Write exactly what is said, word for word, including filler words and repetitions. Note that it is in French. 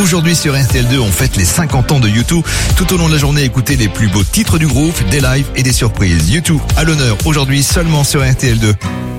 Aujourd'hui sur R T L deux, on fête les cinquante ans de U deux. Tout au long de la journée, écoutez les plus beaux titres du groupe, des lives et des surprises. U deux à l'honneur aujourd'hui seulement sur R T L deux.